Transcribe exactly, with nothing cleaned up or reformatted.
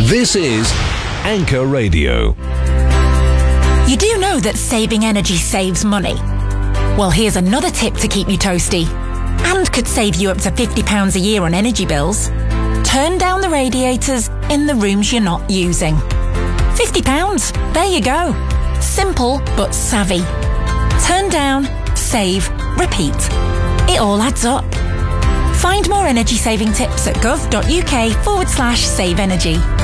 This is Anchor Radio. You do know that saving energy saves money? Well, here's another tip to keep you toasty, and could save you up to fifty pounds a year on energy bills. Turn down the radiators in the rooms you're not using. fifty pounds. There you go. Simple but savvy. Turn down, save, repeat. It all adds up. Find more energy saving tips at gov.uk forward slash save energy.